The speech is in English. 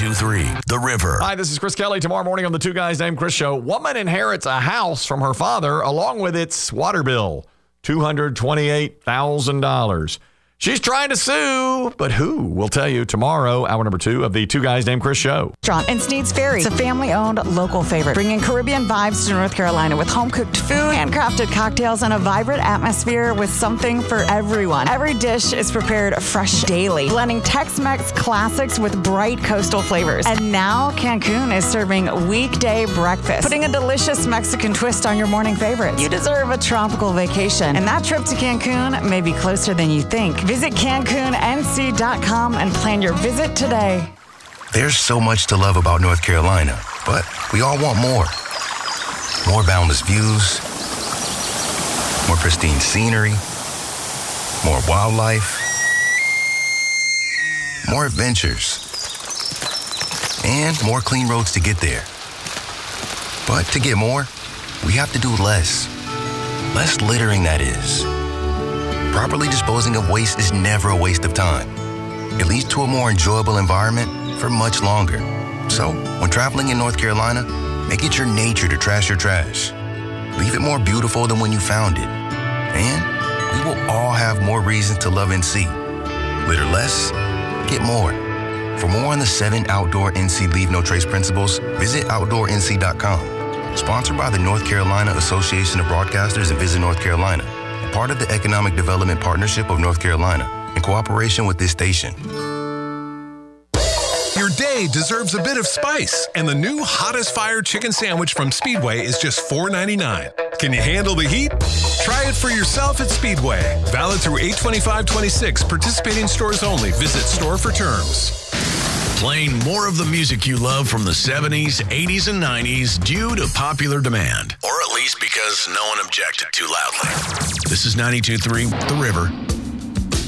92.3 The River. Hi, this is Chris Kelly. Tomorrow morning on the Two Guys Named Chris show, woman inherits a house from her father along with its water bill, $228,000. She's trying to sue, but who? We'll tell you tomorrow, hour number 2 of the Two Guys Named Chris show. Restaurant in Sneads Ferry. It's a family-owned local favorite, bringing Caribbean vibes to North Carolina with home-cooked food, handcrafted cocktails, and a vibrant atmosphere with something for everyone. Every dish is prepared fresh daily, blending Tex-Mex classics with bright coastal flavors. And now Cancun is serving weekday breakfast, putting a delicious Mexican twist on your morning favorites. You deserve a tropical vacation, and that trip to Cancun may be closer than you think. Visit CancunNC.com and plan your visit today. There's so much to love about North Carolina, but we all want more. More boundless views, more pristine scenery, more wildlife, more adventures, and more clean roads to get there. But to get more, we have to do less. Less littering, that is. Properly disposing of waste is never a waste of time. It leads to a more enjoyable environment for much longer. So, when traveling in North Carolina, make it your nature to trash your trash. Leave it more beautiful than when you found it. And we will all have more reasons to love NC. Litter less, get more. For more on the 7 outdoor NC Leave No Trace principles, visit OutdoorNC.com. Sponsored by the North Carolina Association of Broadcasters and Visit North Carolina. Part of the Economic Development Partnership of North Carolina, in cooperation with this station. Your day deserves a bit of spice, and the new Hottest Fire Chicken Sandwich from Speedway is just $4.99. Can you handle the heat? Try it for yourself at Speedway. Valid through 8/25/26. Participating stores only. Visit store for terms. Playing more of the music you love from the 70s, 80s, and 90s due to popular demand. Or at least because no one objected too loudly. This is 92.3 The River.